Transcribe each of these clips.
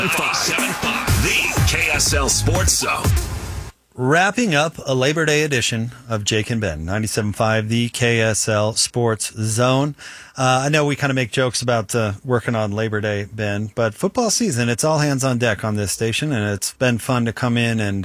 97.5, the KSL Sports Zone. Wrapping up a Labor Day edition of Jake and Ben, 97.5, the KSL Sports Zone. I know we kind of make jokes about working on Labor Day, Ben, but football season, it's all hands on deck on this station, and it's been fun to come in and,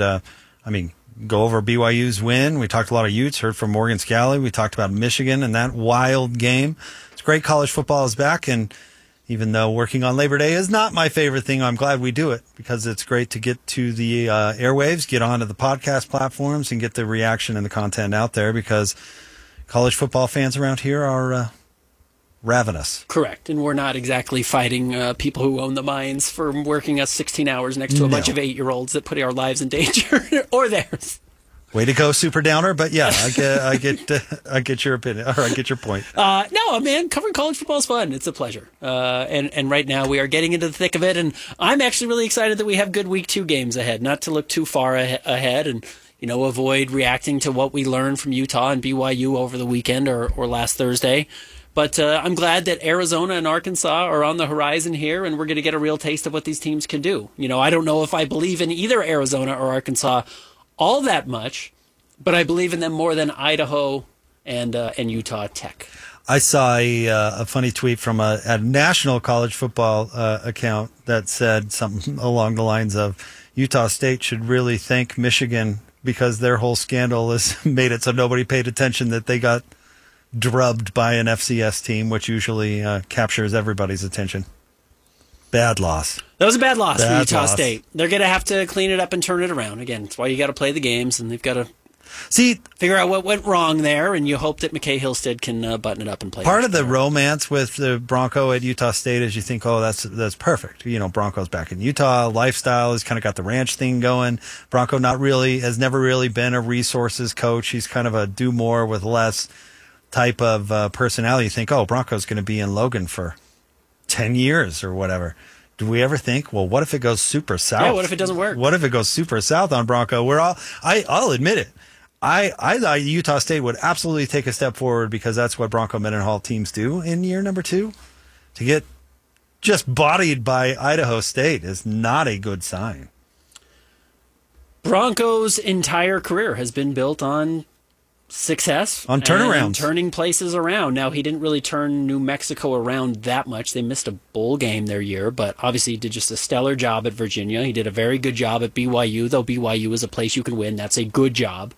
go over BYU's win. We talked a lot of Utes, heard from Morgan Scally. We talked about Michigan and that wild game. It's great college football is back, and even though working on Labor Day is not my favorite thing, I'm glad we do it because it's great to get to the airwaves, get onto the podcast platforms, and get the reaction and the content out there because college football fans around here are ravenous. Correct. And we're not exactly fighting people who own the mines for working us 16 hours next to a bunch of 8-year-olds that put our lives in danger or theirs. Way to go, Super Downer. But yeah, I get your opinion, or I get your point. No, man, covering college football is fun. It's a pleasure. And right now we are getting into the thick of it. And I'm actually really excited that we have good week 2 games ahead, not to look too far ahead and, avoid reacting to what we learned from Utah and BYU over the weekend or last Thursday. But I'm glad that Arizona and Arkansas are on the horizon here, and we're going to get a real taste of what these teams can do. I don't know if I believe in either Arizona or Arkansas all that much, but I believe in them more than Idaho and Utah Tech. I saw a funny tweet from a national college football account that said something along the lines of Utah State should really thank Michigan because their whole scandal has made it so nobody paid attention that they got drubbed by an FCS team, which usually captures everybody's attention. Bad loss. That was a bad loss for Utah State. They're going to have to clean it up and turn it around. Again, that's why you got to play the games, and they've got to figure out what went wrong there, and you hope that McKay Hillstead can button it up and play. Part of the romance with the Bronco at Utah State is you think, oh, that's perfect. Bronco's back in Utah. Lifestyle has kind of got the ranch thing going. Bronco has never really been a resources coach. He's kind of a do more with less type of personality. You think, oh, Bronco's going to be in Logan for 10 years or whatever. Do we ever think, well, what if it goes super south? Yeah, what if it doesn't work? What if it goes super south on Bronco? I'll admit it. I thought Utah State would absolutely take a step forward because that's what Bronco Mendenhall teams do in year number 2. To get just bodied by Idaho State is not a good sign. Bronco's entire career has been built on success on turnarounds, and turning places around. Now, he didn't really turn New Mexico around that much. They missed a bowl game their year, but obviously he did just a stellar job at Virginia. He did a very good job at BYU, though BYU is a place you can win. That's a good job.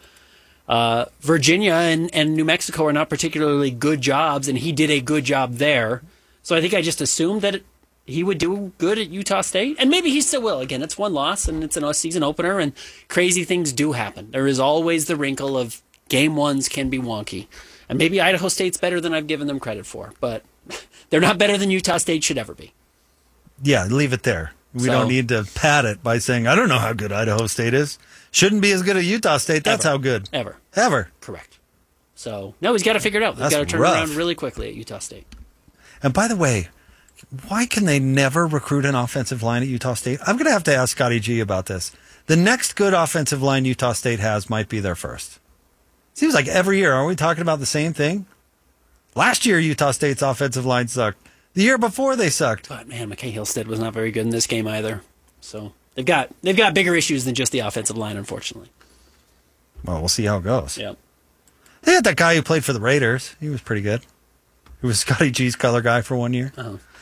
Virginia and New Mexico are not particularly good jobs, and he did a good job there. So I think I just assumed that he would do good at Utah State, and maybe he still will. Again, it's one loss, and it's a season opener, and crazy things do happen. There is always the wrinkle of Game 1s can be wonky. And maybe Idaho State's better than I've given them credit for, but they're not better than Utah State should ever be. Yeah, leave it there. We don't need to pad it by saying, I don't know how good Idaho State is. Shouldn't be as good as Utah State. That's how good. Ever. Correct. So, no, he's got to figure it out. He's got to turn around really quickly at Utah State. And by the way, why can they never recruit an offensive line at Utah State? I'm going to have to ask Scotty G about this. The next good offensive line Utah State has might be their first. Seems like every year, are we talking about the same thing? Last year, Utah State's offensive line sucked. The year before, they sucked. But man, McKay Hillstead was not very good in this game either. So they've got bigger issues than just the offensive line, unfortunately. Well, we'll see how it goes. Yep. They had that guy who played for the Raiders. He was pretty good. He was Scotty G's color guy for 1 year.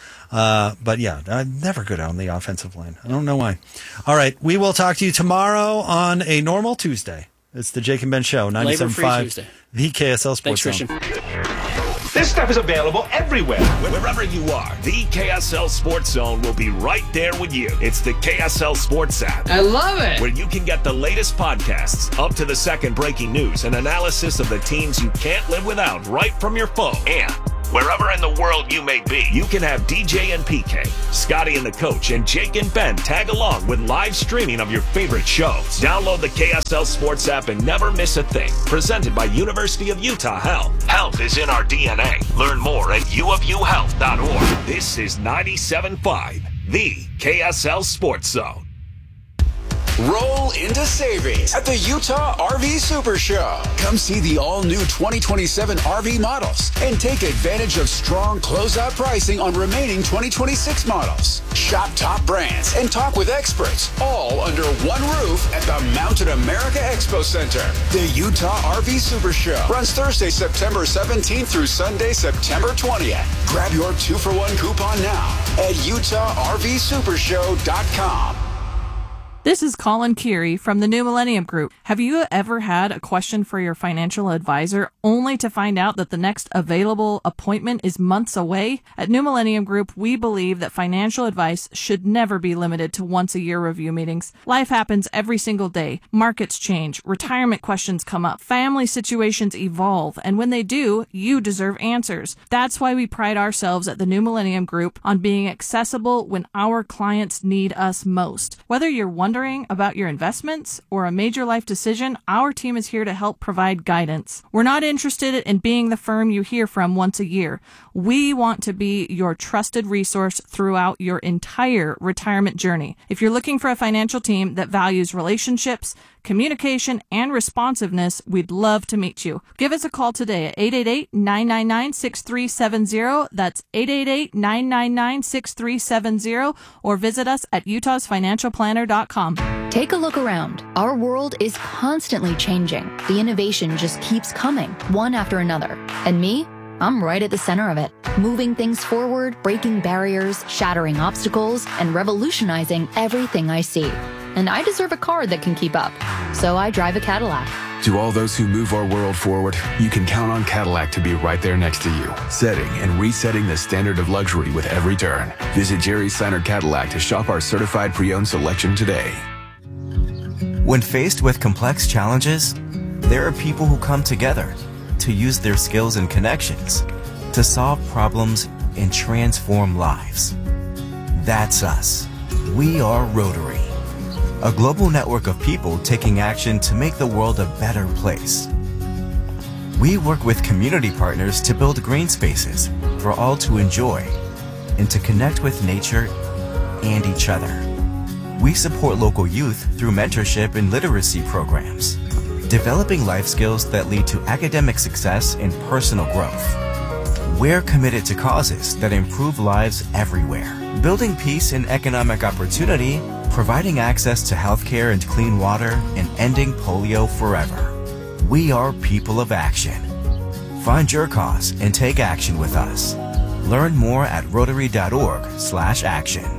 But yeah, never good on the offensive line. I don't know why. All right, we will talk to you tomorrow on a normal Tuesday. It's the Jake and Ben Show, 97.5, the KSL Sports Zone. This stuff is available everywhere. Wherever you are, the KSL Sports Zone will be right there with you. It's the KSL Sports app. I love it. Where you can get the latest podcasts, up to the second breaking news, and analysis of the teams you can't live without right from your phone. And wherever in the world you may be, you can have DJ and PK, Scotty and the Coach, and Jake and Ben tag along with live streaming of your favorite shows. Download the KSL Sports app and never miss a thing. Presented by University of Utah Health. Health is in our DNA. Learn more at uofuhealth.org. This is 97.5, the KSL Sports Zone. Roll into savings at the Utah RV Super Show. Come see the all-new 2027 RV models and take advantage of strong closeout pricing on remaining 2026 models. Shop top brands and talk with experts, all under one roof at the Mountain America Expo Center. The Utah RV Super Show runs Thursday, September 17th through Sunday, September 20th. Grab your 2-for-1 coupon now at UtahRVSupershow.com. This is Colin Keary from the New Millennium Group. Have you ever had a question for your financial advisor only to find out that the next available appointment is months away? At New Millennium Group, we believe that financial advice should never be limited to once-a-year review meetings. Life happens every single day. Markets change, retirement questions come up, family situations evolve, and when they do, you deserve answers. That's why we pride ourselves at the New Millennium Group on being accessible when our clients need us most. Whether you're wondering about your investments or a major life decision, our team is here to help provide guidance. We're not interested in being the firm you hear from once a year. We want to be your trusted resource throughout your entire retirement journey. If you're looking for a financial team that values relationships, communication, and responsiveness, we'd love to meet you. Give us a call today at 888-999-6370. That's 888-999-6370, or visit us at utahsfinancialplanner.com. Take a look around. Our world is constantly changing. The innovation just keeps coming, one after another. And me? I'm right at the center of it, moving things forward, breaking barriers, shattering obstacles, and revolutionizing everything I see. And I deserve a car that can keep up. So I drive a Cadillac. To all those who move our world forward, you can count on Cadillac to be right there next to you, setting and resetting the standard of luxury with every turn. Visit Jerry Seiner Cadillac to shop our certified pre-owned selection today. When faced with complex challenges, there are people who come together to use their skills and connections to solve problems and transform lives. That's us. We are Rotary, a global network of people taking action to make the world a better place. We work with community partners to build green spaces for all to enjoy and to connect with nature and each other. We support local youth through mentorship and literacy programs, developing life skills that lead to academic success and personal growth. We're committed to causes that improve lives everywhere, building peace and economic opportunity, providing access to healthcare and clean water, and ending polio forever. We are people of action. Find your cause and take action with us. Learn more at rotary.org/action.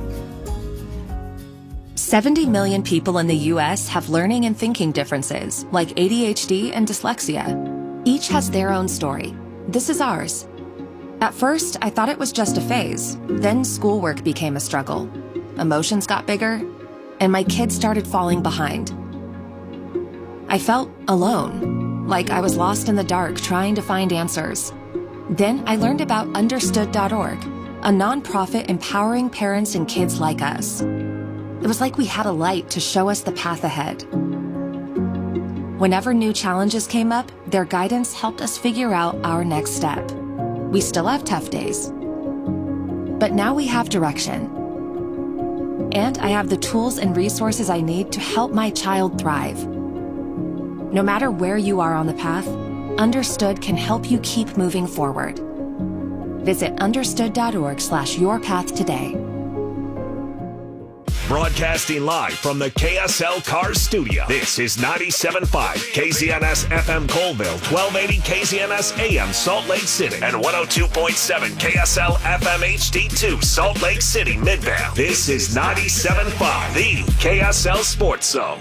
70 million people in the U.S. have learning and thinking differences, like ADHD and dyslexia. Each has their own story. This is ours. At first, I thought it was just a phase. Then schoolwork became a struggle. Emotions got bigger, and my kids started falling behind. I felt alone, like I was lost in the dark trying to find answers. Then I learned about Understood.org, a nonprofit empowering parents and kids like us. It was like we had a light to show us the path ahead. Whenever new challenges came up, their guidance helped us figure out our next step. We still have tough days, but now we have direction. And I have the tools and resources I need to help my child thrive. No matter where you are on the path, Understood can help you keep moving forward. Visit understood.org/yourpath today. Broadcasting live from the KSL Cars Studio. This is 97.5 KZNS FM Colville, 1280 KZNS AM Salt Lake City, and 102.7 KSL FM HD2 Salt Lake City Midvale. This is 97.5, the KSL Sports Zone.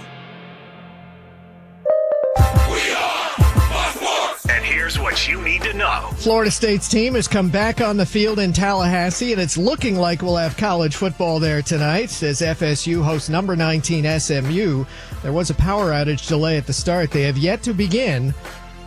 And here's what you need to know. Florida State's team has come back on the field in Tallahassee, and it's looking like we'll have college football there tonight as FSU hosts number 19 SMU. There was a power outage delay at the start. They have yet to begin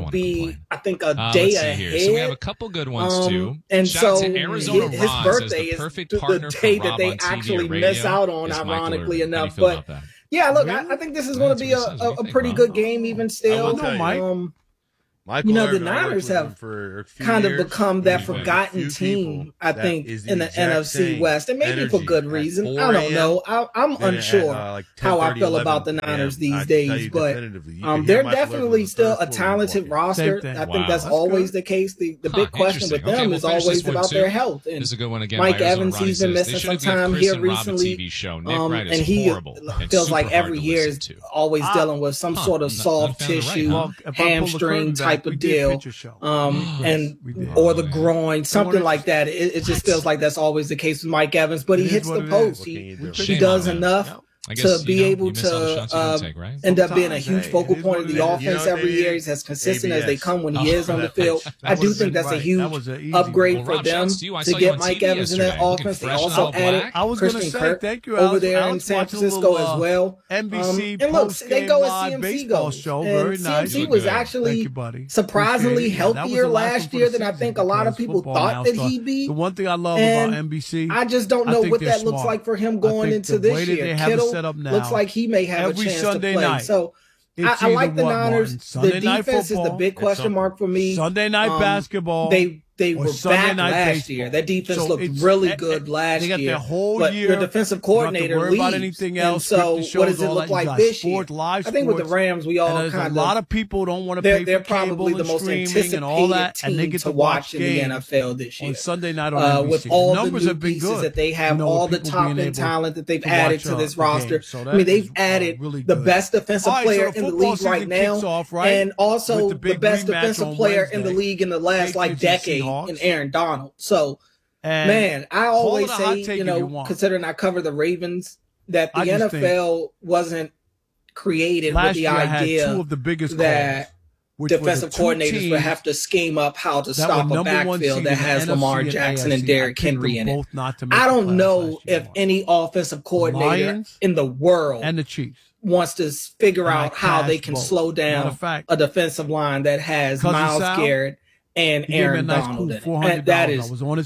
will be, I think, a day let's see ahead. here. So we have a couple good ones too. And Shout so out to Arizona his Ron birthday says the is perfect the partner day for that Rob they on TV actually or radio miss out on, is Michael ironically Irvin. How do you enough. feel But about that? Yeah, look, I think this is going to be a pretty good game even still. The Niners have kind of become that forgotten team, I think, in the NFC West, and maybe for good reason. I don't know. I'm unsure how I feel about the Niners these days, but they're definitely still a talented roster. I think that's always the case. The big question with them is always about their health. And Mike Evans, he's been missing some time here recently, and he feels like every year is always dealing with some sort of soft tissue, hamstring type of deal, and or the groin, something like that. It just feels like that's always the case with Mike Evans, but he hits the post. He does enough to be able to end up being a huge focal point of the offense every year. He's as consistent as they come when he is on the field. I do think that's a huge upgrade for them to get Mike Evans in that offense. They also added Christian Kirk over there in San Francisco as well. And look, they go as CMC goes. And CMC was actually surprisingly healthier last year than I think a lot of people thought that he'd be. The one thing I love about NBC, I just don't know what that looks like for him going into this year. Kittle set up now, looks like he may have a chance Sunday to play. Night. So I like the Niners. The defense is the big question mark for me. Sunday night basketball. They were back last year. That defense looked really good last year. They got their whole year. Your defensive coordinator leaves. About anything else. So what does it look like this year? I think with the Rams, we all kind of. A lot of people don't want to pay for They're probably the most anticipated team to watch in the NFL this year. On Sunday night on NBC. With all the new pieces that they have, all the top end talent that they've added to this roster. I mean, they've added the best defensive player in the league right now, and also the best defensive player in the league in the last decade in Aaron Donald. So, man, I always say, considering I cover the Ravens, that the NFL wasn't created with the idea that defensive coordinators would have to scheme up how to stop a backfield that has Lamar Jackson and Derrick Henry in it. I don't know if any offensive coordinator in the world and the Chiefs wants to figure out how they can slow down a defensive line that has Myles Garrett and Aaron Donald in it. And that is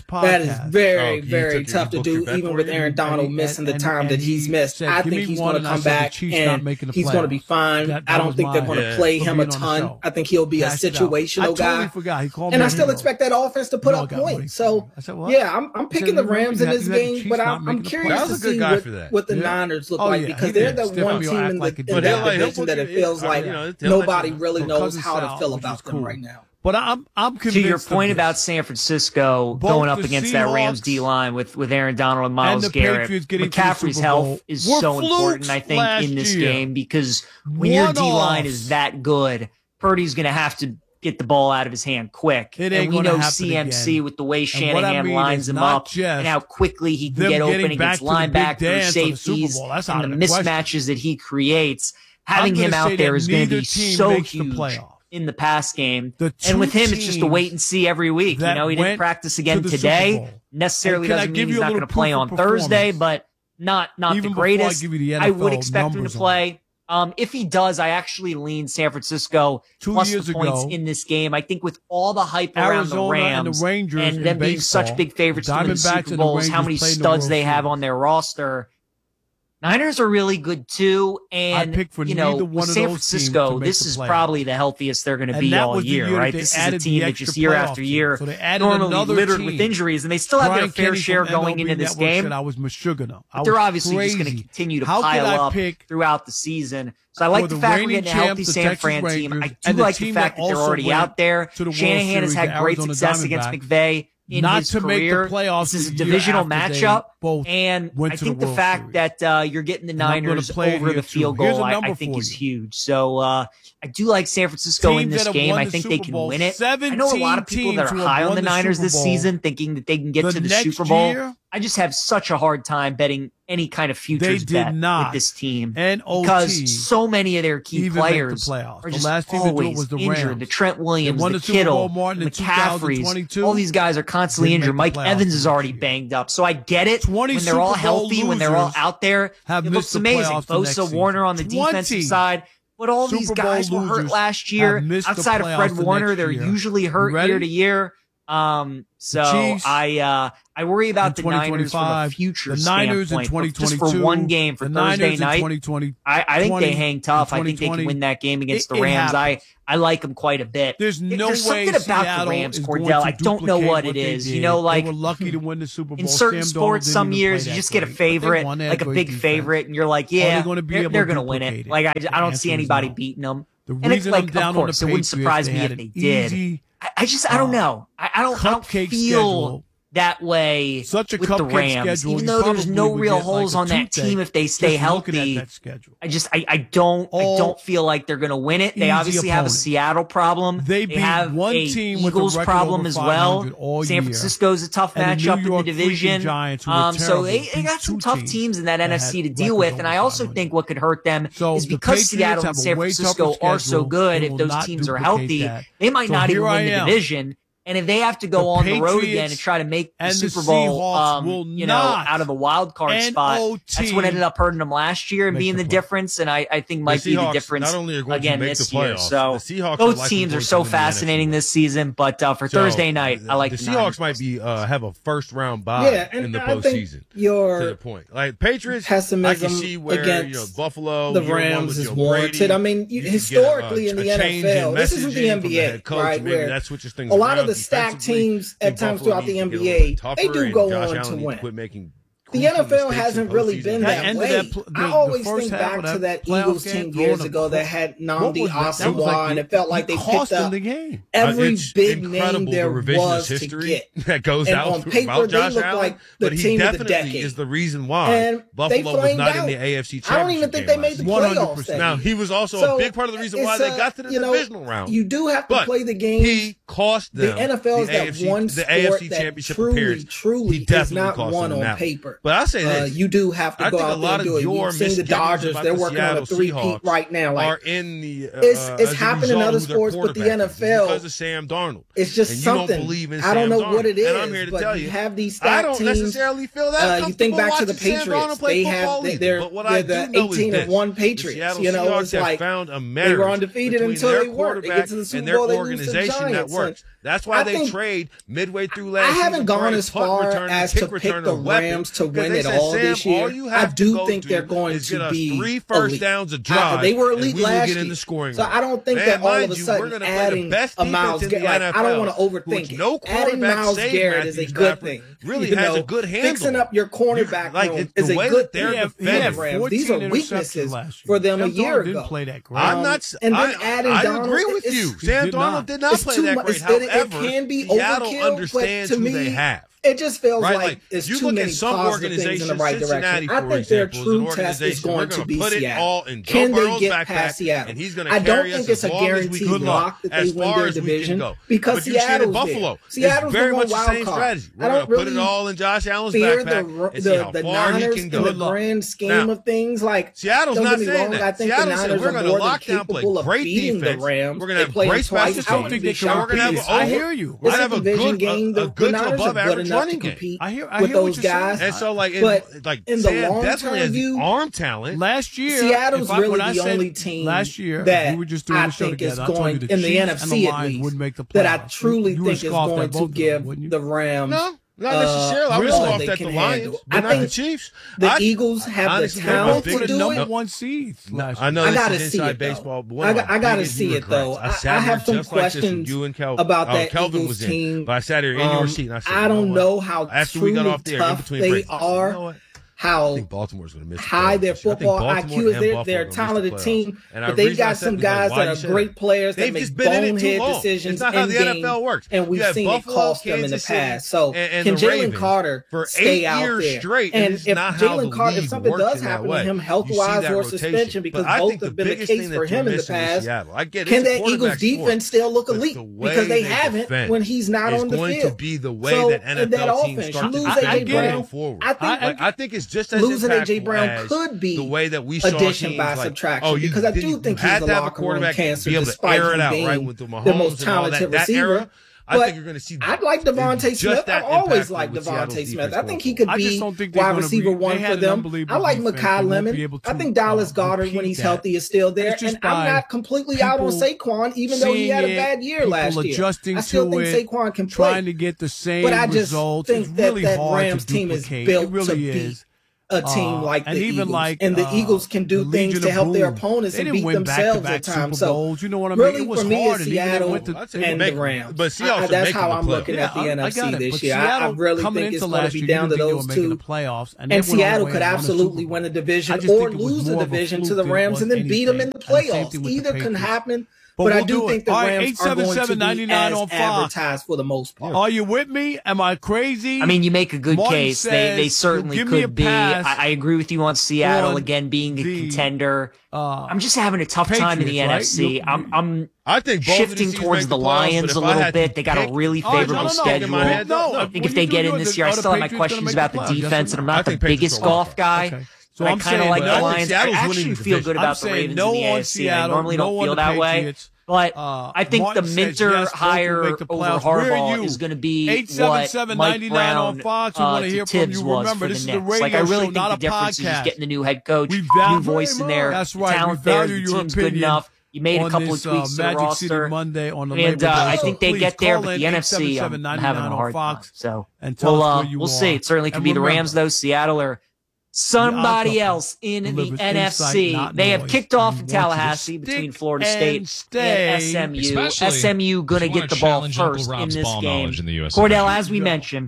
very, very tough to do, even with Aaron Donald missing the time that he's missed. I think he's going to come back and he's going to be fine. I don't think they're going to play him a ton. I think he'll be a situational guy. And I still expect that offense to put up points. So, yeah, I'm picking the Rams in this game, but I'm curious to see what the Niners look like, because they're the one team in that division that it feels like nobody really knows how to feel about them right now. But I'm convinced. To your point about San Francisco going up against that Rams D line with Aaron Donald and Myles Garrett, McCaffrey's health is so important, I think, in this game, because when your D line is that good, Purdy's going to have to get the ball out of his hand quick. And we know CMC with the way Shanahan lines him up and how quickly he can get open against linebackers, safeties, and the mismatches that he creates. Having him out there is going to be so huge in the pass game. And with him, it's just a wait and see every week. He didn't practice again today. Necessarily doesn't mean he's not going to play on Thursday, but not the greatest. I would expect him to play. If he does, I actually lean San Francisco plus the points in this game. I think with all the hype around the Rams and them being such big favorites to win the Super Bowls, how many studs they have on their roster, Niners are really good too, and with San Francisco, this is probably the healthiest they're going to be all year, right? This is a team that just year after year normally littered with injuries, and they still have their fair share going into this game. But they're obviously just going to continue to pile up throughout the season. So I like the fact we're getting a healthy San Fran team. I do like the fact that they're already out there. Shanahan has had great success against McVay in his career. This is a divisional matchup, and I think the fact that you're getting the Niners over the field goal, I think is huge. So I do like San Francisco in this game. I think they can win it. I know a lot of people that are high on the Niners this season, thinking that they can get to the Super Bowl. I just have such a hard time betting any kind of futures bet with this team because so many of their key players are just always injured. The Trent Williams, the Kittle, the McCaffreys, all these guys are constantly injured. Mike Evans is already banged up. So I get it. When they're all healthy, when they're all out there, it looks amazing. Bosa, Warner on the defensive side. But all these guys were hurt last year. Outside of Fred Warner, they're usually hurt year to year. So Chiefs, I worry about the Niners from a future standpoint. Just for one game for Thursday night, I think they hang tough. I think they can win that game against the Rams. I like them quite a bit. There's way something about Seattle the Rams, is Cordell. going to I don't know what it is. You know, like they were lucky to win the Super Bowl. In certain sports, some years you just get a favorite, like a big favorite, and you're like, yeah, they're going to win it. Like I don't see anybody beating them. And it's like, of course, it wouldn't surprise me if they did. I don't know. I don't feel that way Such a with the Rams, schedule, even though there's no real holes on that team if they stay healthy. I don't feel like they're going to win it. They obviously have a Seattle problem. They have one team Eagles problem as well. San Francisco's a tough matchup in the division. So they got some tough teams in that NFC to deal with. And I also think what could hurt them is because Seattle and San Francisco are so good, if those teams are healthy, they might not even win the division. And if they have to go on the road again and try to make the Super Bowl, out of a wild card spot, that's what ended up hurting them last year and being the difference. And I think might be the difference again this year. So both teams are so fascinating this season. But for Thursday night, I like the Seahawks might be have a first round bye in the postseason. To the point, like Patriots, pessimism I can see where against Buffalo, the Rams is warranted. I mean, historically in the NFL, this isn't the NBA, right? Where a lot of the stacked teams at times throughout the NBA, they do go on to win. The NFL hasn't really been that way. I always think back to that Eagles team years ago that had Nnamdi Asomugha, and it felt like they picked up every big name there was to get. That goes out on paper, they look like the team of the decade. Is the reason why Buffalo was not in the AFC Championship. I don't even think they made the playoffs. Now he was also a big part of the reason why they got to the divisional round. You do have to play the game. He cost them the NFL is that one sport AFC Championship that truly is not won on paper. But I say this, you do have to go out there and do it. You've seen the Dodgers; they're working on a three-peat right now. Like, it's happened in other sports, but the NFL because of Sam Darnold. It's just something. I don't know what it is, and I'm here to but tell you have these stacked teams. I don't necessarily feel that. You think back to the Patriots; they're the 18-1 Patriots. You know, it's like they were undefeated until they weren't. They get to the Super Bowl, they lose to the Giants. That's why they trade midway through last season. I haven't gone as far as to pick the Rams to win it all this year. I do think they're going to be 3 first downs a drive. They were elite last year. So I don't think that all of a sudden adding a Myles Garrett, I don't want to overthink it. Adding Myles Garrett is a good thing. Really has a good handle. Fixing up your cornerback room is a good thing. These are weaknesses for them a year ago. I'm not. And then adding Donald, I agree with you. Sam Darnold did not play that great. However, it can be Seattle overkill, understands but to who me, they have. It just feels like it's you too look many at some positive things in the right Cincinnati, direction. I think their true test is going to be Seattle. Can they get past Seattle? And he's going to I don't think it's a guaranteed lock that they win their division because Seattle's Buffalo. Seattle's very the much the wild same card. strategy. We're I going don't to put it really all in Josh Allen's fear backpack the Niners in the grand scheme of things. Like Seattle's not saying that. I think the Niners are more than capable of beating the Rams. We're going to have great special teams. I don't think they can compete. I hear you. It's a division game. The Niners are good enough to compete with those guys. And so, like, in the long-term view, arm talent. Last year, Seattle's really the only team that we were just doing I the show think is together. going in the NFC at least that I truly think is going to give the Rams. Not necessarily. I would scoff at the Lions, but not the Chiefs. The Eagles have the talent to do it. #1 seed. I know this is inside baseball. I got to see it, though. I have some questions about that Eagles team. But I sat here in your seat, and I said, I don't know how truly tough they are. How I think Baltimore's going to miss high their football IQ is. They're a talented team, but they've got some guys that are great players that make bonehead decisions in the NFL works. And we've seen it cost them in the past. So can Jalen Carter stay out there? And if Jalen Carter, if something does happen to him health-wise or suspension, because both have been the case for him in the past, can that Eagles defense still look elite? Because they haven't when he's not on the field. It's going to be the way that NFL teams start to move forward. I think it's just as losing AJ Brown could be the way that we saw addition by subtraction, because I do think he's a locker room cancer, despite him being the most talented receiver. I think you're going to see. I'd like Devontae Smith. I've always liked Devontae Smith. I think he could be wide receiver one for them. I like Mekhi Lemon. I think Dallas Goedert, when he's healthy, is still there. And I'm not completely out on Saquon, even though he had a bad year last year. I still think Saquon can play. Trying to get the same but I just results. think that Rams team is built to beat a team like the Eagles. And the Eagles can do things to help their opponents and beat themselves at times. So you know what I mean? Really, it was for me, hard, it's Seattle and the Rams. But that's how I'm looking at the NFC this year. I really think it's going to be down to those two. And Seattle could absolutely win the division or lose the division to the Rams and then beat them in the playoffs. Either can happen. But I do think the Rams are going to be as advertised for the most part. Are you with me? Am I crazy? I mean, you make a good case. They certainly could be. I agree with you on Seattle again being a contender. I'm just having a tough time in the NFC. I think shifting towards the Lions a little bit. They got a really favorable schedule. I think if they get in this year, I still have my questions about the defense, and I'm not the biggest golf guy. So I kind of like the Lions. I actually feel good about the Ravens in the AFC. I normally don't feel that way. But I think the Minter hire over Harbaugh is going to be what Mike Brown to Tibbs was for the Knicks. Like, I really think the difference is just getting the new head coach, new voice in there, talent there, the team's good enough. You made a couple of tweaks to the roster, and I think they get there, but the NFC, I'm having a hard time. So we'll see. It certainly could be the Rams, though, Seattle, or somebody else in the NFC. They have kicked off in Tallahassee between Florida State and SMU. SMU going to get the ball first in this game. Cordell, as we mentioned,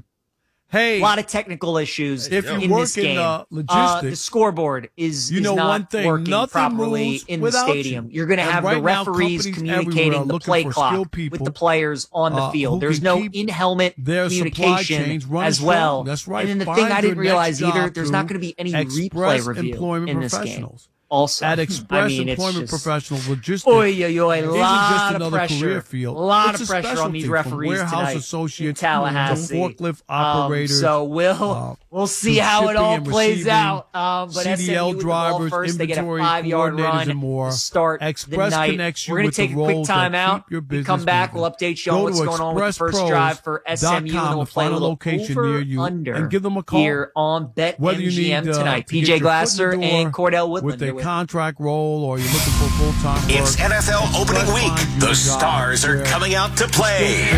a lot of technical issues in this game. The scoreboard is not working properly in the stadium. You're going to have the referees communicating the play clock with the players on the field. There's no in-helmet communication as well. And then the thing I didn't realize either, there's not going to be any replay review in this game. Also, at Express Employment Professionals Logistics, a lot of pressure. A lot of pressure on these referees tonight in Tallahassee. Forklift operators. So we'll see how it all plays out. But CDL drivers, first, they get a 5-yard run to start Express the night. Connection We're going to take a quick time out. We come back. We'll update you on what's going on with the first drive for SMU, and we'll play a little over-under and give them a call here on BetMGM tonight. PJ Glasser and Cordell Woodland. Contract role, or you're looking for full-time work. It's NFL opening week. The stars are coming out to play.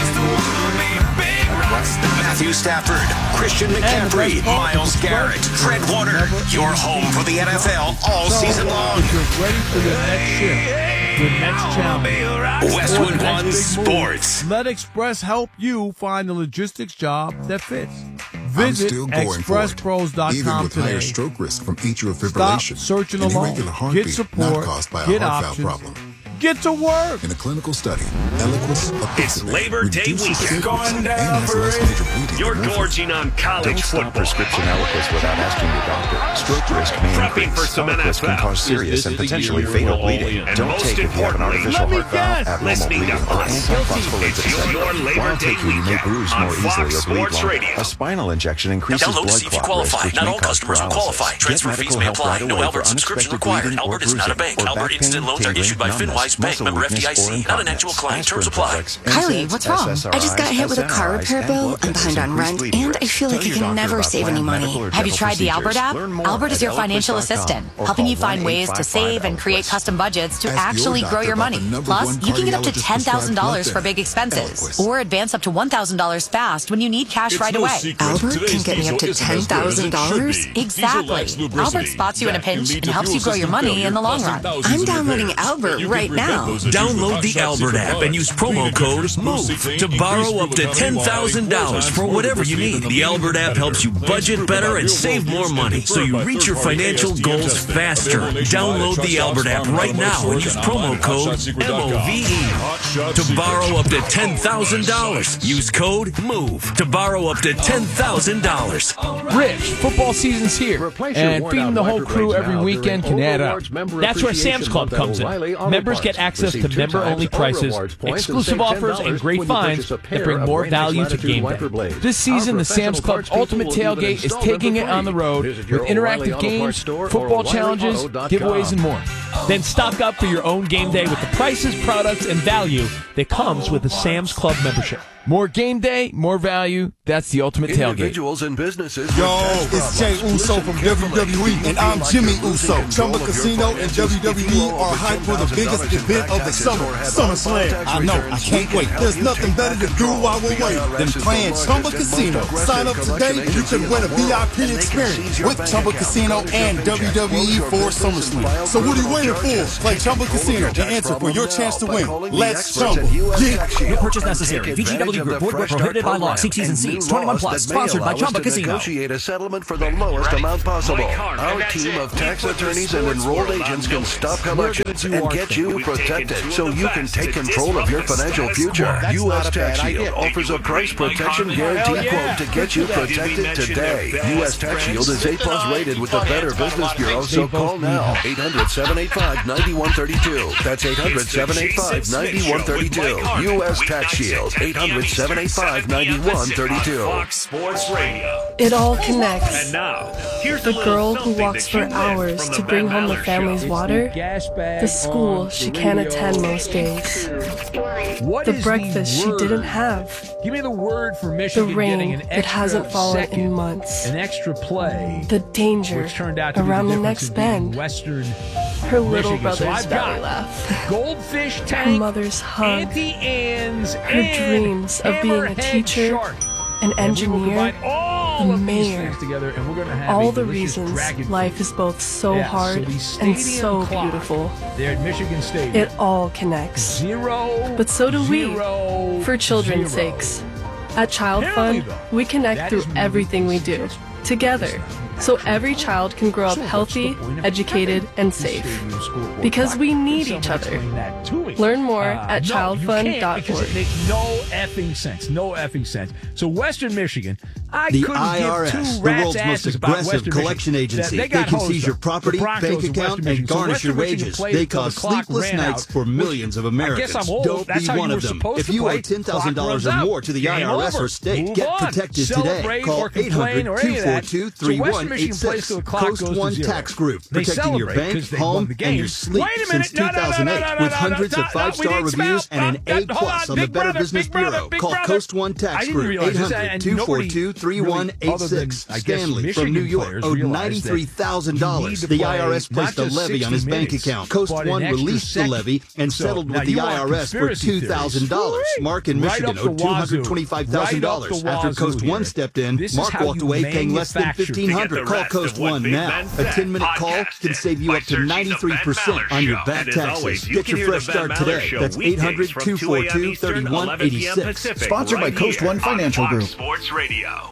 Matthew Stafford, Christian McCaffrey, Myles Garrett, Fred Warner. Your home for the NFL all season long. You're ready for the next shift, the next challenge. Westwood One Sports. Let Express help you find the logistics job that fits. Visit expresspros.com even with today. Higher stroke risk from atrial fibrillation. Stop searching and alone. irregular heartbeat, Get support. not caused by a Get heart options. valve problem. Get to work. In a clinical study, Eliquis It's Labor Day weekend. Going down for it. You're gorging on college football. Prescription Eliquis without asking your doctor. Stroke risk may Prepping increase. for some Eliquis can cause serious and potentially fatal bleeding. Don't take if you have an artificial heart valve, abnormal bleeding, or antiphospholipid syndrome. While taking, you may bruise more easily or bleed longer. A spinal injection increases blood clot risk, which Not may all cause customers will qualify. paralysis. Transfer Get fees medical may help apply. right No away Albert for subscription unexpected required. bleeding or Albert is not a bruising, bank. or Albert back instant pain, loans are tingling, issued by numbness, FinWise Bank. muscle Member weakness, FDIC. or Not an actual incontinence. client. Terms Aspirin apply. products, Kylie, NSAIDs, what's wrong? I just got hit with a car SSRIs, repair and bill blood and behind thinners on increase rent, bleeding and I risk. feel like Tell I your can doctor never about save any planned money. medical or Have you dental tried the Albert procedures. app? Learn more Albert is at your financial Eliquis.com assistant, or helping call you find ways to save and create Eliquis. custom budgets to Ask your actually grow doctor your about money. the number Plus, one you can get up to cardiologist prescribed $10,000 for blood big expenses, Eliquis. or advance up to $1,000 fast when you need cash right away. Albert can get me up to $10,000? Exactly. Albert spots you in a pinch and helps you grow your money in the long run. I'm downloading Albert right now. Download the Albert app and use promo code MOVE to borrow up to $10,000 for whatever you need. The Albert app helps you budget better and save more money so you reach your financial goals faster. Download the Albert app right now and use promo code MOVE to borrow up to $10,000. Use code MOVE to borrow up to $10,000. Rich, football season's here, and feeding the whole crew every weekend can add up. That's where Sam's Club comes in. Members get access to member-only prices, exclusive offers, and great finds that bring more value to game day. This season, the Sam's Club Ultimate Tailgate is taking it on the road with interactive games, football challenges, giveaways, and more. Then stock up for your own game day with the prices, products, and value that comes with a Sam's Club membership. More game day, more value. That's the ultimate tailgate. Individuals and businesses. Yo, it's Jay Uso from WWE, and I'm Jimmy Uso. Chumba Casino and WWE are hyped for the biggest event of the summer, SummerSlam. I know, I can't wait. There's nothing better to do while we're waiting than playing Chumba Casino. Sign up today and you can win a VIP experience with Chumba Casino and WWE for SummerSlam. So what are you waiting for? Play Chumba Casino to answer for your chance to win. Let's Chumba. No purchase necessary. VGW Group. Void where prohibited by law. See T's and C's. 21 plus. Sponsored by Chumba Casino. Negotiate a settlement for the lowest amount possible. Our team of tax attorneys and enrolled agents can stop collections and get you protected so you can take control of your financial future. U.S. Tax Shield offers a price protection guarantee quote to get you protected today. U.S. Tax Shield is A+ rated with the Better Business Bureau, so call now. 800-785-9132. That's 800-785-9132. U.S. Tax Shield. 800-785-9132. Fox Sports Radio. It all connects. And now, here's the girl who walks for hours to bring home the family's water, the school she can't attend most days, the breakfast she didn't have, Give me the word for the Michigan getting rain an that extra hasn't fallen second, in months, an extra play, the danger which turned out to around be the difference next of being bend, Western her little Michigan. So brother's I've belly got laugh, Goldfish her Tank, mother's hug, Auntie Anne's, her and dreams of being a Hammerhead teacher, Shark. an And we will engineer, combine all the of these mayor, things together, and we're going to have all a the delicious reasons dragon life feast. is both so Yeah, hard the and stadium so clock beautiful. there at Michigan Stadium. It all connects. Zero, But so do we, zero, for children's zero. sakes. At Child Apparently, Fund, though, we connect that through is everything we do, together, so every child can grow up healthy, educated, and safe. Because we need each other. Learn more at childfund.org. It makes no effing sense. No effing sense. So Western Michigan, I The couldn't IRS, give two the rat's world's most asses about aggressive Western collection Michigan. agency. They They can hosed seize your the property, Broncos bank of Western account, and Michigan. So garnish your Western Michigan wages. played They until cause the clock sleepless ran nights out, for millions of Americans. I guess I'm old. Don't That's be how you one were of them. supposed If to you play. owe $10,000 Clock or runs out. more to the Game IRS over. or state, Move get on. protected Celebrate today. or Call complain or any of that. 800-242-3186. So Western Michigan plays till the clock Coast goes to One zero. Tax Group, They protecting your celebrate bank, 'cause they won home, the and game. your sleep Wait a since minute. No, 2008 with hundreds of we five-star need reviews smell. and an Hold A+ on. on the Big Better brother, Business big brother, Bureau. big Call brother. Coast One I Tax didn't Group, realize this, and nobody 800-242-3186. really, I guess, Stanley from New Michigan York players owed realize that $93,000. you The need to IRS play placed a not just levy on 60 his bank minutes, account. Coast but an One extra released the second. levy and So, settled now with the you want IRS for conspiracy $2,000. theories. Mark in Right Michigan up the owed wazoo. $225,000. Right up the After Coast wazoo One here. stepped in, This is Mark how walked you away paying less than manufacture. $1,500. Call Coast One now. A 10-minute call can save you up to 93% on your back taxes. Get your fresh start today. That's 800-242-3186. Sponsored by Coast One Financial Group. Sports Radio.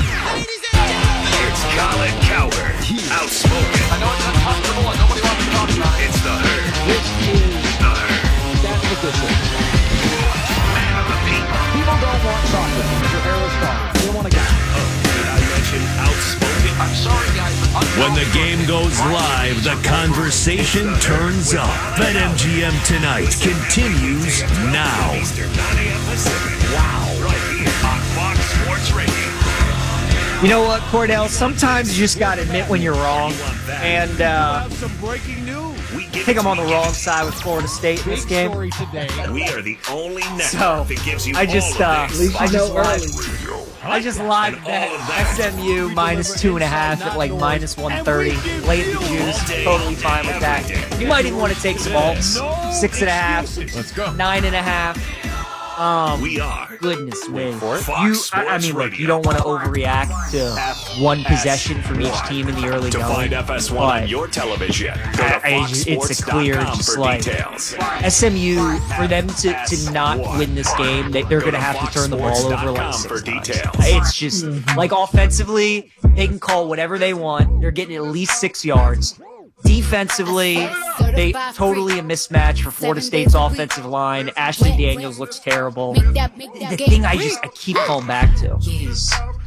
It's Colin Cowherd. Outspoken. I know it's uncomfortable and nobody wants to talk about it. It's the Herd. This is the Herd. That's what this is. Man of the people. People don't want chocolate. Your hair is gone. They want to get. Did I mention outspoken? I'm sorry, guys, but when the game goes live, the conversation turns up. BetMGM Tonight continues now. Wow. Right here on Fox Sports Radio. You know what, Cordell? Sometimes you just got to admit when you're wrong. And some breaking news. I think I'm on the wrong side with Florida State in this game. We are the only network So that gives you I just live bet SMU minus 2.5 at like minus 130. Late in the juice. Totally fine with that. You might even want to take some alts. 6.5. Let's go. 9.5. We are. Goodness me. Fox I mean, look, you don't want to overreact to one possession from each team in the early to going. find FS1 on your television, go to it's a clear, just for like details. SMU, for them to not win this game, they're going to have to turn the ball over like 6 times. It's just, like, offensively, they can call whatever they want. They're getting at least 6 yards. Defensively, they totally a mismatch for Florida State's offensive line. Ashley Daniels looks terrible. The thing I keep calling back to is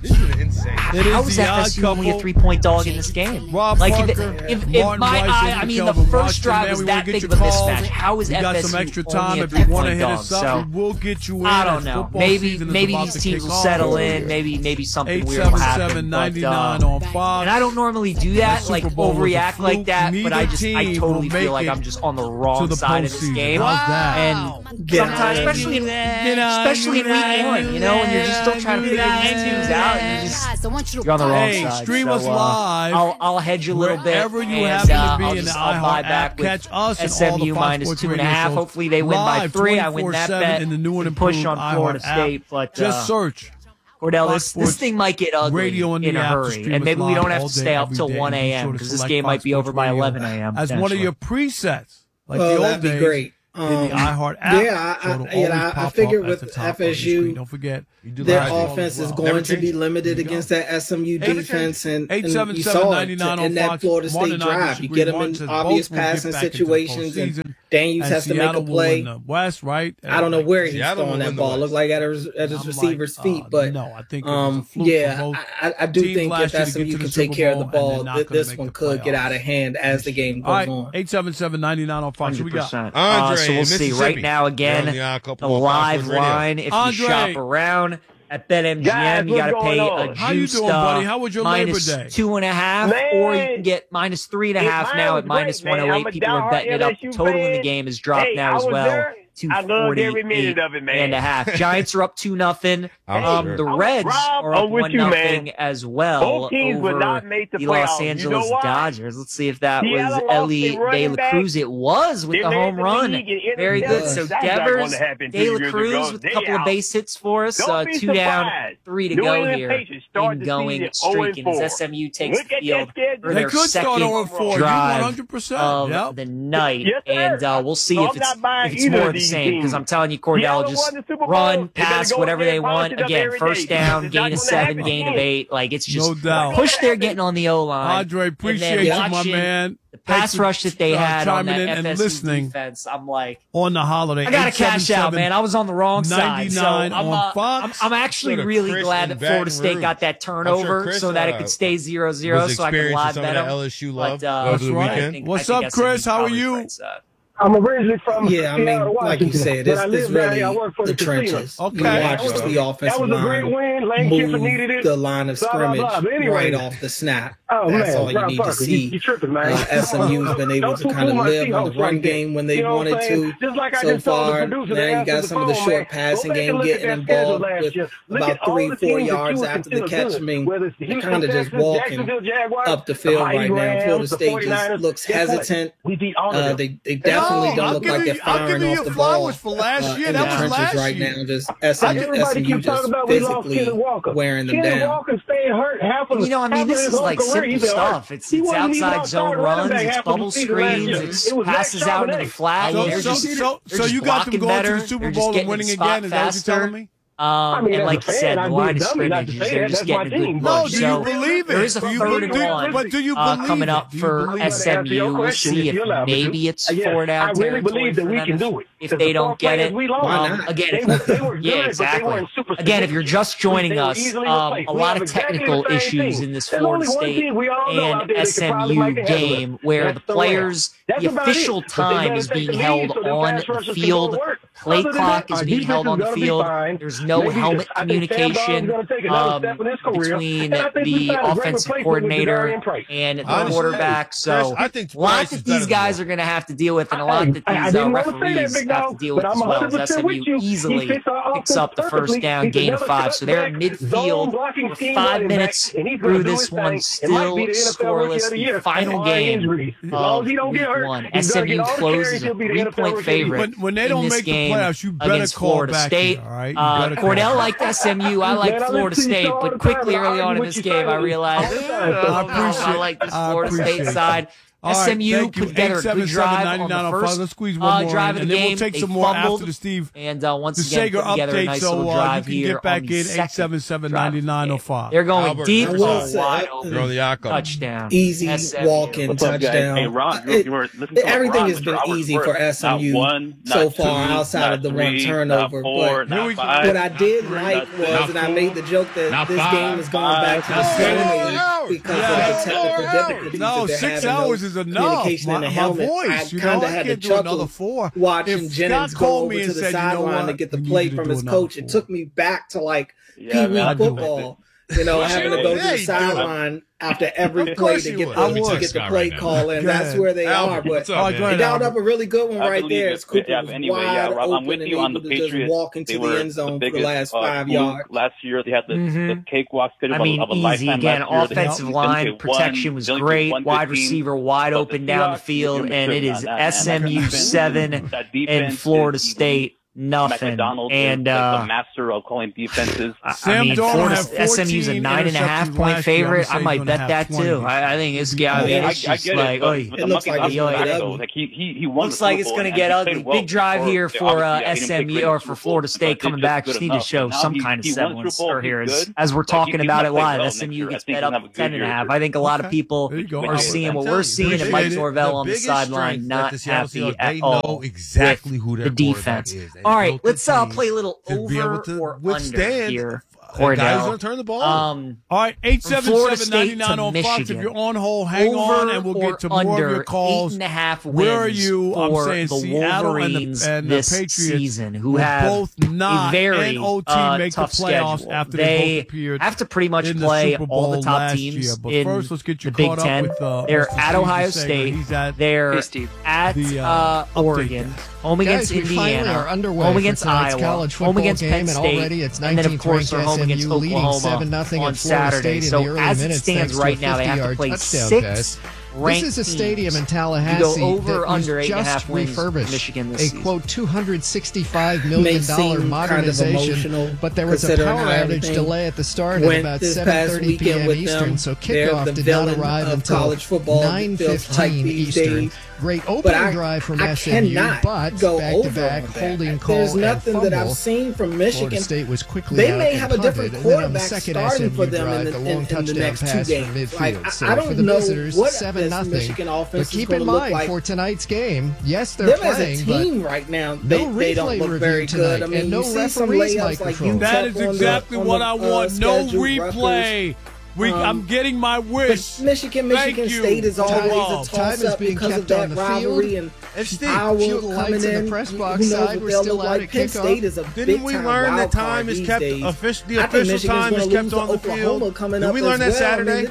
This is insane. How is FSU only a 3-point dog in this game? Rob like Parker, if my eye, I mean, the first drive was that big of a mismatch. How is FSU got some extra time only a if you want to 3-point hit dog? us up. So, We'll get you in. I don't know. Maybe these teams will settle in. Maybe something weird will happen. 877-99 on Fox. And I don't normally do that, like overreact like that. But I totally feel like I'm just on the wrong side of this game. And sometimes, especially in week 1, you know, when you're just still trying to figure these teams out, and you're on the wrong side. Stream us live. I'll hedge a little bit. Wherever you happen to be in the iHeart app, catch us SMU minus 2.5. Hopefully they win by 3. I win that bet. In the new and push on Florida State, but just search. Cordell, this thing might get ugly in a hurry, and maybe we don't have to stay up till 1 a.m. because this game might be over by 11 a.m. As one of your presets, like the old that'd be days, great. In the iHeart app. I figured with FSU, don't forget their offense is going to be limited against that SMU defense, and you saw it in that Florida State drive. You get them in obvious passing situations, and Daniels has to make a play. West, right? I don't know where he's throwing that ball. Looked like at his receiver's feet, but no, I think I do think if SMU can take care of the ball, this one could get out of hand as the game goes on. 877-99 on Fox. Who we got? So we'll see right now again the live line. If you shop around at BetMGM, you got to pay a juiced minus 2.5, or you can get minus 3.5 now at minus 108. People are betting it up. Total in the game has dropped now as well. 248.5. Giants are up 2-0. The Reds are up 1-0 as well over the Los Angeles Dodgers. Let's see if that was Ellie De La Cruz. It was with the home run. Very good. So Devers, De La Cruz with a couple of base hits for us. 2 down, 3 to go here in going streak. And as SMU takes the field for their second drive of the night. And we'll see if it's more of the same, because I'm telling you, Cordell, just run, pass, whatever they want. Again, first down, gain of 7, gain of 8. Like, it's just push they're getting on the O-line. Andre, appreciate you, my man. The pass rush that they had on that FSU defense, I'm like, on the holiday, I got to cash out, man. I was on the wrong side. So I'm actually really glad that Florida State got that turnover so that it could stay 0-0 so I could live bet them. LSU love over the weekend. What's up, Chris? How are you? I'm originally from like you said, it's really the trenches. Okay. You watch the offensive line move the line of scrimmage right off the snap. That's all you need to see. SMU's been able to kind of live on the run game when they wanted to so far. Now you got some of the short passing game getting involved with about 3-4 yards after the catch. I mean, they're kind of just walking up the field right now. Florida State just looks hesitant. They definitely don't look like they're firing off the ball in the trenches right now. Just SMU just physically wearing them down. You know, I mean, this is like simple stuff. It's outside zone runs, it's bubble screens, it's passes out into the flat. So you got them going to the Super Bowl and winning again? Is that what you're telling me? And like you said, the line of scrimmages, they're just getting a good push. Do you believe it? There is a 3rd and 1 but do you believe coming up for SMU. We'll see if maybe it's 4 down territory for them if they don't get it. Again, exactly. Again, if you're just joining us, a lot of technical issues in this Florida State and SMU game where the players, the official time is being held on the field. Play clock is being held on the field. There's no helmet communication between the offensive coordinator and the quarterback. So a lot that these guys are going to have to deal with, and a lot that these referees have to deal with as well. As SMU easily picks up the first down, gain of 5. So they're at midfield. We're 5 minutes through this one, still scoreless. The final game of week 1. SMU closes a 3-point favorite when they don't in this make game the playoffs, you better against call Florida back State. Here, all right? Cordell liked SMU. I liked Florida State, but quickly early on in this game, I realized I like this Florida State side. SMU put together a good drive on the first Let's squeeze one more drive of the game. Then we'll take some more after the Steve. And once again, put together a nice little drive here. Get back in 877-9905. They're going deep. Wide open touchdown. Easy walk-in touchdown. Hey, Ron, everything has been easy for SMU so far, outside of the one turnover. But what I did like was, and I made the joke that this game is going back to the Stone Age because of the technical difficulties that they're 6 having. hours is enough. Communication in the helmet. I kind of had to chuckle watching Jennings go over to the sideline to get the play from his coach. It took me back to like Pee Wee football. Having to go to the sideline after every play to get the play call in. That's where they are. But they dialed up a really good one right there. It's Cooper was wide open I'm with you on the Patriots. Just walk into the end zone for the last 5 yards. Last year they had the cakewalk schedule of a easy lifetime. again. Offensive line protection was great. Wide receiver wide open down the field, and it is SMU 7 and Florida State nothing. And the master of calling defenses. SMU's a 9.5-point favorite. I might bet that too. I think it's it looks like he won. Looks like it's going to get ugly. Big drive here for SMU or for Florida State coming back. Just need to show some kind of semblance here as we're talking about it live. SMU gets bet up to 10.5. I think a lot of people are seeing what we're seeing, and Mike Norvell on the sideline not happy at all with the defense. All right, let's play a little over or under here. Guys gonna turn the ball. All right, 877-9905. If you're on hold, hang on, and we'll get to more of your calls. 8.5 wins. Where are you? I'm saying the Seattle Wolverines and the Patriots season, who have both not a very make tough the playoffs schedule. after they both appeared have to pretty much play all the top teams in first, let's get you the Big caught Ten. Up with, they're at Ohio State. They're at Oregon. Home against Indiana, home against Iowa, home against Penn State, and then of course they're home against Oklahoma on Saturday. So as it stands right now, they have to play 6 ranked This is a stadium in Tallahassee that was just refurbished. A quote $265 million modernization, but there was a power outage delay at the start at about 7:30 p.m. Eastern, so kickoff did not arrive until 9:15 Eastern. Great opening drive from SMU, but back-to-back holding call There's nothing and fumble. that I've seen from Michigan. Florida State was quickly they out may and have a different punted, quarterback second starting SMU for them drive, in long the touchdown next 2 pass games. from midfield. Like, So I don't for the know visitors, what 7-0. Michigan offense But keep is in look mind like. for tonight's game, yes, they're Them playing, as a team right now, they don't look very tonight, good. I mean, and no you see some referees layups like microphone. That is exactly what I want. No replay. I'm getting my wish. Michigan State is always a toss-up because of that rivalry and Iowa coming in. The press box who knows side, what they'll still look out like. Penn State is a Didn't we learn that time is kept the official time is kept on the field? Did we learn that Saturday?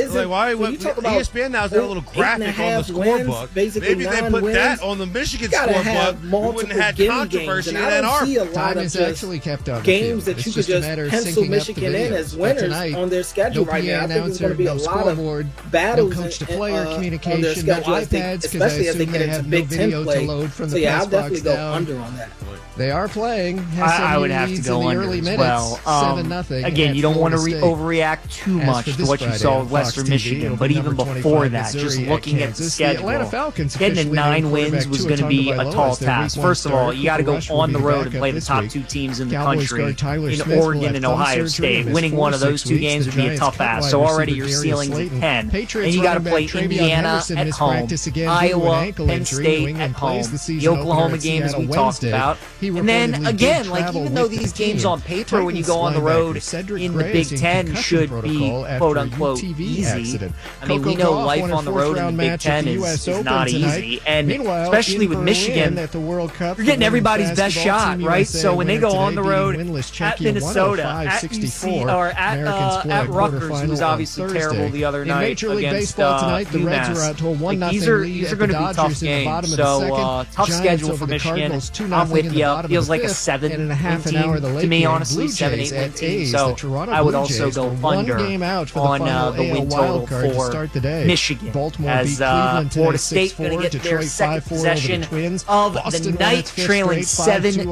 ESPN now's got a little graphic on the scorebook. Maybe they put that on the Michigan scorebook. We wouldn't have had controversy in Ann Arbor. Time is actually kept on games that you could just pencil Michigan in as winners on their schedule right now. I think there's going to be a lot of battles communication, on their schedule, especially as they get into Big Ten play. So yeah, I'll definitely go under on that. They are playing. I would have to go under as well. 7-0. Again, you don't want to overreact too much to what you saw with Western Michigan, but even before that, just looking at the schedule, getting to 9 wins was going to be a tall task. First of all, you got to go on the road and play the top 2 teams in the country, in Oregon and Ohio State. Winning one of those 2 games would be a tough ask. So already your ceiling's at 10. And you got to play Indiana at home, Iowa, Penn State at home, the Oklahoma game as we talked about. And then again, like even though these games on paper, when you go on the road in the Big Ten, should be quote unquote easy. I mean, we know life on the road in the Big Ten is not easy, and especially with Michigan, you're getting everybody's best shot, right? So when they go on the road at Minnesota, at UC, or at Rutgers, who was obviously terrible the other night against UMass, these are going to be tough games. So tough schedule for Michigan. I'm with you. Feels like a 7-win team to me, honestly, 7-8 win team. So I would also go under on the win total for Michigan, as Florida State going to get their second possession of the night, trailing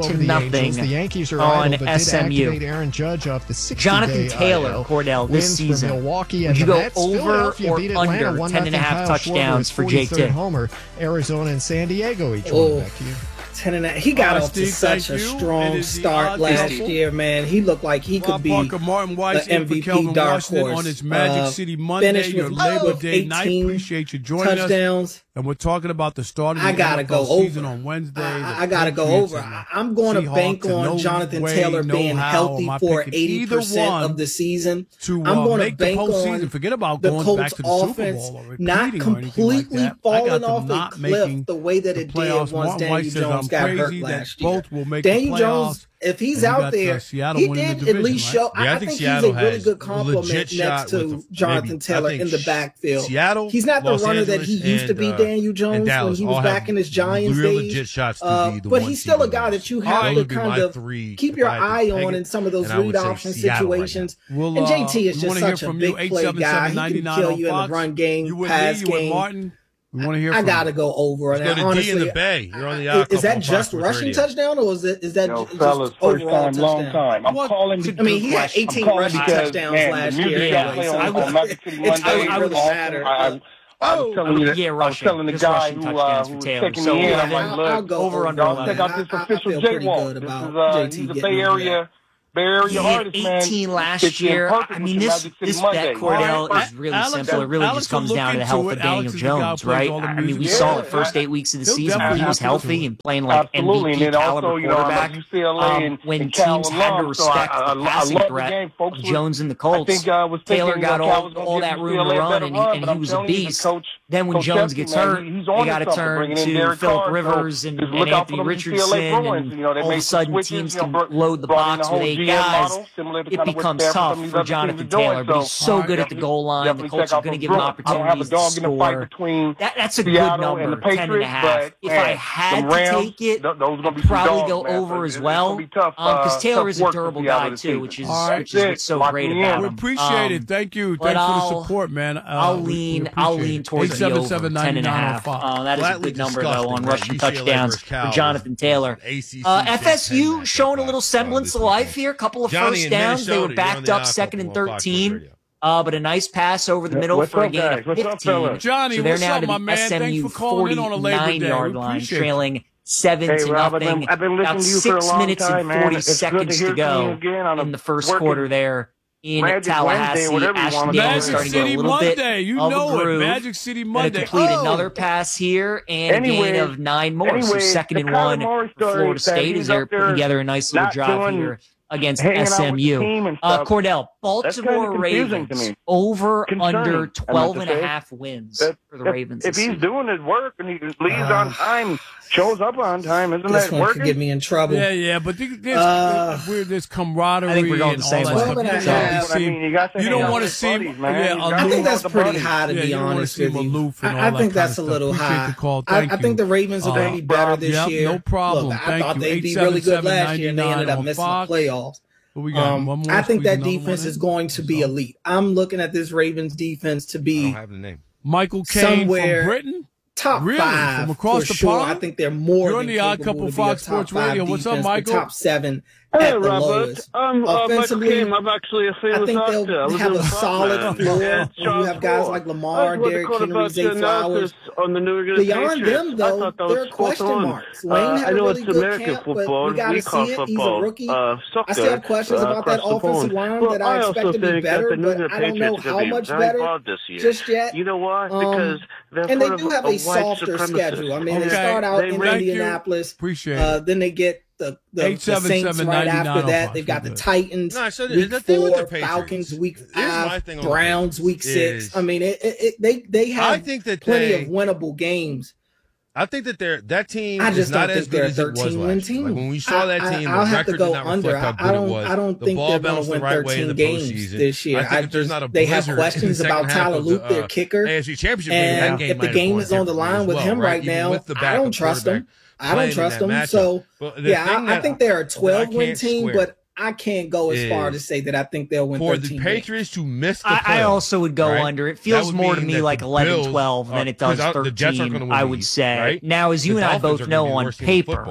7-0 on SMU. Jonathan Taylor, Cordell, this season season. Milwaukee and would you the go Mets. over Philadelphia or beat Atlanta, under 10.5 Kyle touchdowns for Schwarber's JT? homer. Arizona and San Diego each one. Back to you. 10.5. He got off to such a strong start last year, man. He looked like he could be Parker, Martin Weiss, the MVP dark horse. On this Magic City Monday, your Labor Day night. Appreciate you joining us. And we're talking about the start of the NFL season on Wednesday. I got to go over. I'm going to bank on Jonathan Taylor being healthy for 80% of the season. I'm going to bank on forget about the going Colts back to the offense Super Bowl not completely falling off a cliff the way that it did once Daniel Jones got hurt last year. Daniel Jones, if he's out there, he did at least show. I think he's a really good compliment next to Jonathan Taylor in the backfield. He's not the runner that he used to be, Daniel Jones, when he was back in his Giants days. But he's still a guy that you have to kind of keep your eye on in some of those read option situations. And JT is just such a big play guy. He can kill you in the run game, pass game. We want to hear I gotta go over. Let's go to D in the Bay. You're on the is that just rushing touchdown, or is that just overall touchdown? Long time. I'm calling. I mean, he had 18 rushing touchdowns last year. I would matter. I'm telling you, I was telling the guy who was taking me in. I'm like, look, don't take out this official J-Wall. This is he's a Bay Area artist, man. 18 last year. I mean, this bet, Cordell, is really simple. It really just comes down to the health of Daniel Jones, right? I mean, we saw the first 8 weeks of the season when he was healthy and playing like MVP caliber quarterback. When teams had to respect the passing threat of Jones and the Colts, Taylor got all that room to run, and he was a beast. Then when Jones gets hurt, they got to turn to Phillip Rivers and Anthony Richardson, and all of a sudden teams can load the box with 8 guys. It becomes tough for Jonathan Taylor, but he's so good at the goal line. The Colts are going to give him opportunities to score. That's a good number, 10.5. If I had to take it, I'd probably go over as well, because Taylor is a durable guy too, which is what's so great about him. We appreciate it. Thank you. Thanks for the support, man. I'll lean towards the over 10.5. That is a good number though on rushing touchdowns for Jonathan Taylor. FSU showing a little semblance of life here. A couple of first downs. They were backed up 2nd and 13. But a nice pass over the middle for a gain of 15. Johnny, so they're now to the SMU 49-yard line, trailing 7-0. About 6 minutes and 40 seconds to go in the first quarter there in Tallahassee. Ashton Daniels starting to get a little bit of a groove. Magic City Monday. Complete another pass here and a gain of 9 more. So 2nd and 1 for Florida State as they're putting together a nice little drive here against SMU. Cordell, Baltimore Ravens over under 12.5 wins for the Ravens. If he's doing his work and he leaves on time, shows up on time, isn't that working? Could get me in trouble. Yeah, but there's camaraderie. I think we're going the same way. You don't want to see him. I think that's pretty high, to be honest with you. I think that's a little high. I think the Ravens are going to be better this year. No problem. I thought they'd be really good last year, and they ended up missing the playoffs. I think that defense is going to be elite. I'm looking at this Ravens defense to be I don't have the name. Michael Caine somewhere from Britain? Top 5 from across the sure. pond? I think they're more You're than on the Odd Couple Fox Sports Radio. What's up, Michael? Top 7 Hey, at the Robert. lowest. Michael Offensively, Caine. I'm actually a famous I think actor. they'll have a solid floor. You have guys like Lamar, Derrick Henry, Zay Flowers. Beyond them, though, there are question marks. Lane had a really good camp, but we got to see it. He's a rookie. I still have questions about that offensive line that I expect to be better, but I don't know how much better just yet. You know why? Because and they do have a softer schedule. I mean, they start out in Indianapolis. Then they get the Saints right after that. They've got the Titans week 4, Falcons week 5, Browns week 6. I mean, they have plenty of winnable games. I think that that team I just is not don't as think good they're as a it was 13-win last year. team. Like when we saw that team, I'll the have to record go did not under. reflect how good it was. I don't the think ball they're going bounced to win the right way in 13 the games postseason. this year. I think there's not a they have blizzard questions in the about second half Tyler of Luke, their kicker. AFC Championship game. And That game if the game is on the line with him right now, I don't trust him. I So, yeah, I think they're a 12-win team, but I can't go as far to say that I think they'll win 13 For the Patriots to miss the playoffs, I also would go under. It feels more to me like 11-12 than it does 13, I would say. right? Now, as you and I both know on paper,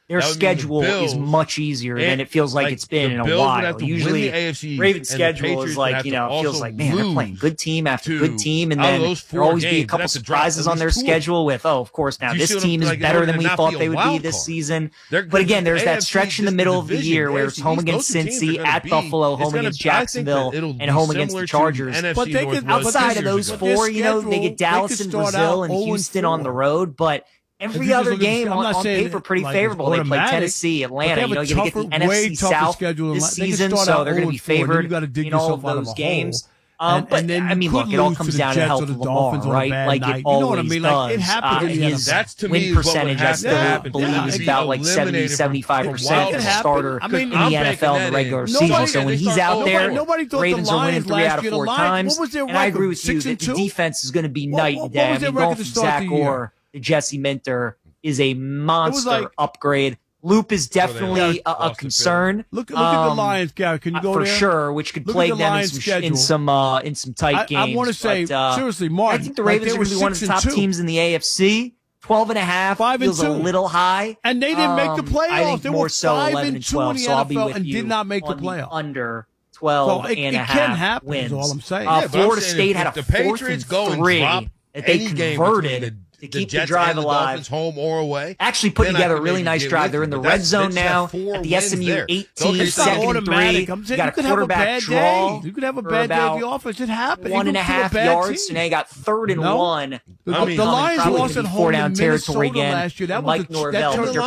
Their schedule is much easier than it feels like it's been in a while. Usually, Ravens' schedule is like, feels like, man, they're playing good team after good team, and then there'll always be a couple surprises on their schedule with, of course, now this team is better than we thought they would be this season. But again, there's that stretch in the middle of the year where it's home against Cincy, at Buffalo, home against Jacksonville, and home against the Chargers. But outside of those four, they get Dallas and Brazil and Houston on the road, but every other game on paper pretty favorable. They play Tennessee, Atlanta. You're going to get the NFC South this season, so they're going to be favored in all of those games. But I mean, look, it all comes down to health of Lamar, right? Like it always does. His win percentage, I still believe, is about like 70-75% as a starter in the NFL in the regular season. So when he's out there, Ravens are winning 3 out of 4 times. And I agree with you that the defense is going to be night and day. I mean, going from Zach Orr to Jesse Minter is a monster upgrade. Loop is definitely a concern. Look at the Lions, Gary. Can you go for there? Sure, which could plague them in some tight games. I want to say seriously, Mark. I think the Ravens are going to be one of the top teams in the AFC. 12.5 feels a little high, and they didn't make the playoffs. I think they more were so 11 and 12. So I'll be with and you. Did not make the playoffs. Under 12 and a half wins. Is all I'm saying. Florida State had a 4th and 3 that they converted to keep the drive alive. Home or away. Actually put together a really nice drive. They're in the red zone now at the SMU 18, 2nd and 3. You got a quarterback draw. You could have a bad day at the offense. It happened. 1.5 yards, and they got 3rd and 1. The Lions lost at home in Minnesota last year. That was Mike Norvell.